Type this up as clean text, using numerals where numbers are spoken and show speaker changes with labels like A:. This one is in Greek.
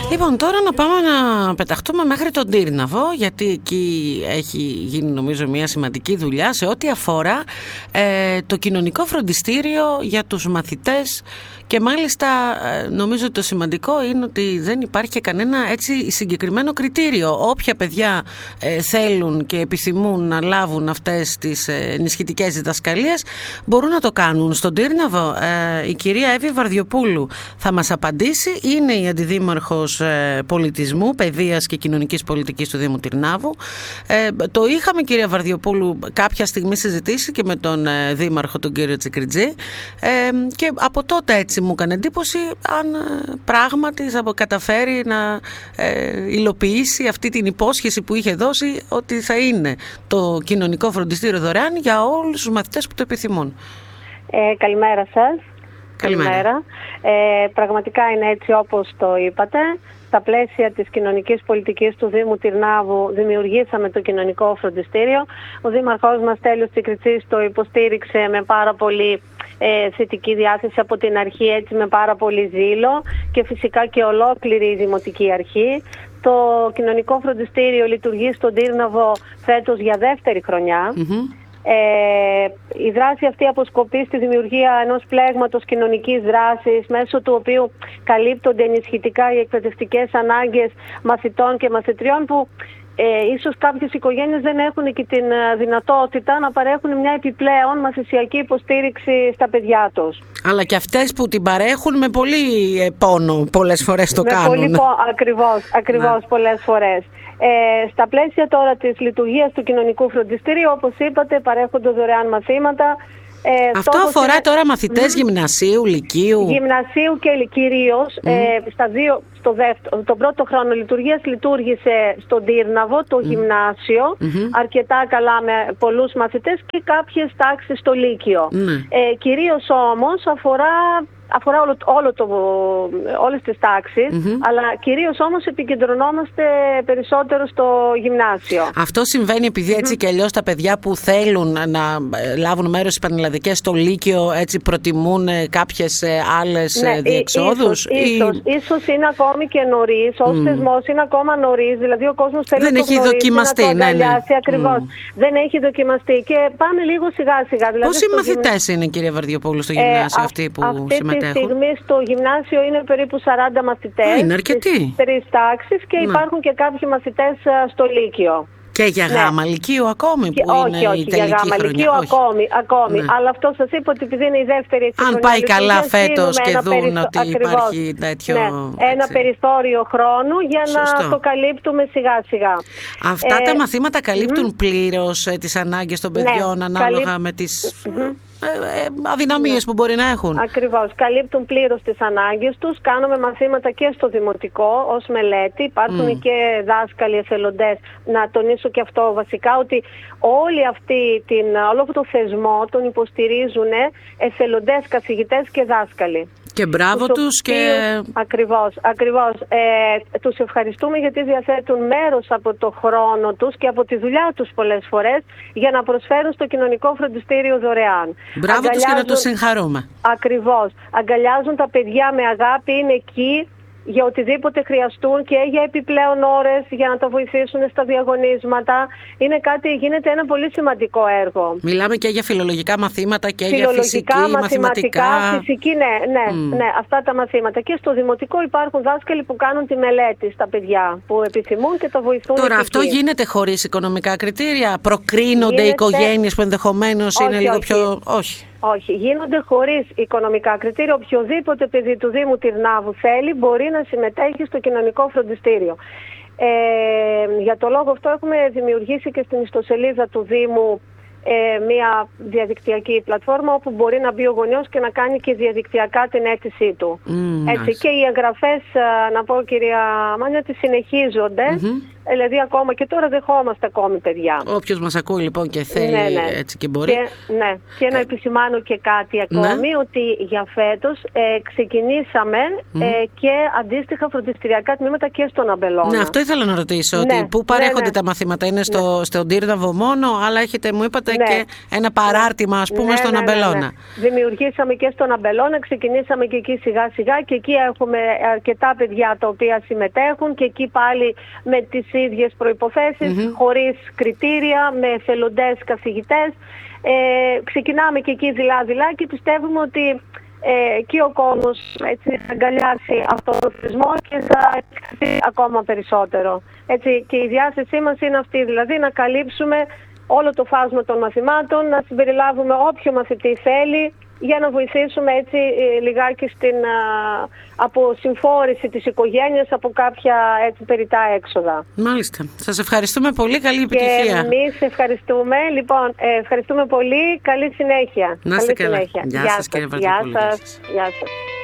A: Λοιπόν, τώρα να πάμε να πεταχτούμε μέχρι τον Τύρναβο, γιατί εκεί έχει γίνει νομίζω μια σημαντική δουλειά σε ό,τι αφορά το κοινωνικό φροντιστήριο για τους μαθητές. Και μάλιστα νομίζω ότι το σημαντικό είναι ότι δεν υπάρχει κανένα έτσι συγκεκριμένο κριτήριο. Όποια παιδιά θέλουν και επιθυμούν να λάβουν αυτές τις ενισχυτικές διδασκαλίες μπορούν να το κάνουν. Στον Τύρναβο η κυρία Εύη Βαρδιοπούλου θα μας απαντήσει. Είναι η Αντιδήμαρχος Πολιτισμού, Παιδείας και Κοινωνικής Πολιτικής του Δήμου Τυρνάβου. Το είχαμε, κυρία Βαρδιοπούλου, κάποια στιγμή συζητήσει και με τον Δήμαρχο, τον κύριο Τσικριτζή, και από τότε έτσι μου έκανε εντύπωση αν πράγματι θα καταφέρει να υλοποιήσει αυτή την υπόσχεση που είχε δώσει ότι θα είναι το κοινωνικό φροντιστήριο δωρεάν για όλους τους μαθητές που το επιθυμούν.
B: Καλημέρα σας.
A: Καλημέρα.
B: Πραγματικά είναι έτσι όπως το είπατε. Στα πλαίσια της κοινωνικής πολιτικής του Δήμου Τυρνάβου δημιουργήσαμε το κοινωνικό φροντιστήριο. Ο Δήμαρχός μας, Τέλειος Τσικριτσής, το υποστήριξε με πάρα πολύ θετική διάθεση από την αρχή, έτσι με πάρα πολύ ζήλο, και φυσικά και ολόκληρη η Δημοτική Αρχή. Το κοινωνικό φροντιστήριο λειτουργεί στον Τύρναβο φέτος για δεύτερη χρονιά. Η δράση αυτή αποσκοπεί στη δημιουργία ενός πλέγματος κοινωνικής δράσης, μέσω του οποίου καλύπτονται ενισχυτικά οι εκπαιδευτικές ανάγκες μαθητών και μαθητριών που ίσως κάποιες οικογένειες δεν έχουν και την δυνατότητα να παρέχουν μια επιπλέον μαθησιακή υποστήριξη στα παιδιά τους.
A: Αλλά και αυτές που την παρέχουν με πολύ πόνο πολλές φορές το κάνουν.
B: Ακριβώς, πολλές φορές. Στα πλαίσια τώρα της λειτουργίας του κοινωνικού φροντιστήριου, όπως είπατε, παρέχονται δωρεάν μαθήματα.
A: Αυτό αφορά τώρα μαθητές γυμνασίου, λυκείου.
B: Γυμνασίου και κυρίως. Τον πρώτο χρόνο λειτουργίας λειτουργήσε στον Τύρναβο το γυμνάσιο, αρκετά καλά με πολλούς μαθητές, και κάποιες τάξεις στο Λύκειο. Κυρίως όμως αφορά όλες τις τάξεις, αλλά κυρίως όμως επικεντρωνόμαστε περισσότερο στο γυμνάσιο.
A: Αυτό συμβαίνει επειδή έτσι και αλλιώς τα παιδιά που θέλουν να λάβουν μέρος στις πανελλαδικές στο Λύκειο έτσι προτιμούν κάποιες άλλες διεξόδους?
B: Ίσως είναι ακόμη και νωρίς, ως θεσμός είναι ακόμα νωρίς, δηλαδή ο κόσμος θέλει να το γνωρίσει,
A: δοκιμαστεί,
B: να το αγκαλιάσει, ακριβώς. Δεν έχει δοκιμαστεί και πάμε λίγο σιγά σιγά. Δηλαδή,
A: πόσοι μαθητές είναι, κυρία Βαρδιοπούλου, στο γυμνάσιο αυτοί που συμμετέχουν?
B: Αυτή τη στιγμή στο γυμνάσιο είναι περίπου 40 μαθητές.
A: Είναι αρκετοί.
B: 3 τάξεις και υπάρχουν και κάποιοι μαθητές στο Λύκειο.
A: Και για γάμα λυκείου ακόμη που είναι η τελική
B: για γάμα λυκείου ακόμη. Αλλά αυτό σας είπα ότι επειδή είναι η δεύτερη χρονιά.
A: Αν πάει καλά φέτος και δουν ότι υπάρχει τέτοιο.
B: Ένα περιθώριο χρόνου για να το καλύπτουμε σιγά σιγά.
A: Αυτά τα μαθήματα καλύπτουν πλήρως τις ανάγκες των παιδιών ανάλογα με τις αδυναμίες που μπορεί να έχουν?
B: Ακριβώς. Καλύπτουν πλήρως τις ανάγκες τους. Κάνουμε μαθήματα και στο δημοτικό ως μελέτη. Υπάρχουν και δάσκαλοι εθελοντές. Να τονίσω και αυτό βασικά, ότι όλο αυτό το θεσμό τον υποστηρίζουν εθελοντές, καθηγητές και δάσκαλοι.
A: Και μπράβο τους
B: Ακριβώς. Τους ευχαριστούμε γιατί διαθέτουν μέρος από το χρόνο τους και από τη δουλειά τους πολλές φορές για να προσφέρουν στο κοινωνικό φροντιστήριο δωρεάν.
A: Μπράβο τους και να τους συγχαρούμε.
B: Ακριβώς. Αγκαλιάζουν τα παιδιά με αγάπη, είναι εκεί για οτιδήποτε χρειαστούν και για επιπλέον ώρες για να τα βοηθήσουν στα διαγωνίσματα. Γίνεται ένα πολύ σημαντικό έργο.
A: Μιλάμε και για φιλολογικά μαθήματα και για φυσική, μαθηματικά.
B: Φυσική, ναι, αυτά τα μαθήματα. Και στο δημοτικό υπάρχουν δάσκαλοι που κάνουν τη μελέτη στα παιδιά που επιθυμούν και τα βοηθούν.
A: Τώρα αυτό γίνεται χωρίς οικονομικά κριτήρια? Προκρίνονται οι οικογένειες που ενδεχομένως είναι λίγο πιο...
B: Όχι, γίνονται χωρίς οικονομικά κριτήρια. Οποιοδήποτε παιδί του Δήμου Τυρνάβου θέλει μπορεί να συμμετέχει στο κοινωνικό φροντιστήριο. Για το λόγο αυτό έχουμε δημιουργήσει και στην ιστοσελίδα του Δήμου μια διαδικτυακή πλατφόρμα όπου μπορεί να μπει ο γονιός και να κάνει και διαδικτυακά την αίτησή του. Έτσι, και οι εγγραφές, να πω κυρία Μάνια, ότι συνεχίζονται. Δηλαδή ακόμα και τώρα δεχόμαστε ακόμη παιδιά.
A: Όποιος μας ακούει λοιπόν και θέλει έτσι και μπορεί.
B: Και να επισημάνω και κάτι ακόμη, ότι για φέτος ξεκινήσαμε και αντίστοιχα φροντιστηριακά τμήματα και στον Αμπελώνα.
A: Ναι, αυτό ήθελα να ρωτήσω, ότι πού παρέχονται τα μαθήματα, είναι στον Τύρναβο μόνο, αλλά έχετε, μου είπατε, και ένα παράρτημα, ας πούμε, στον Αμπελώνα.
B: Δημιουργήσαμε και στον Αμπελώνα, ξεκινήσαμε και εκεί σιγά σιγά και εκεί έχουμε αρκετά παιδιά τα οποία συμμετέχουν και εκεί πάλι με τις ίδιες προϋποθέσεις, χωρίς κριτήρια, με εθελοντές καθηγητές. Ξεκινάμε και εκεί δειλά-δειλά και πιστεύουμε ότι και ο κόσμος έτσι θα αγκαλιάσει αυτόν τον θεσμό και θα εξαρτηθεί ακόμα περισσότερο. Έτσι, και η διάθεσή μας είναι αυτή, δηλαδή να καλύψουμε όλο το φάσμα των μαθημάτων, να συμπεριλάβουμε όποιο μαθητή θέλει, για να βοηθήσουμε έτσι λιγάκι στην αποσυμφόρηση της οικογένειας από κάποια έτσι περιττά έξοδα.
A: Μάλιστα. Σας ευχαριστούμε πολύ. Καλή επιτυχία.
B: Και εμείς ευχαριστούμε. Λοιπόν, ευχαριστούμε πολύ. Καλή συνέχεια.
A: Να είστε καλά. Γεια σας, κύριε Βαρτοπούλου.
B: Γεια σας.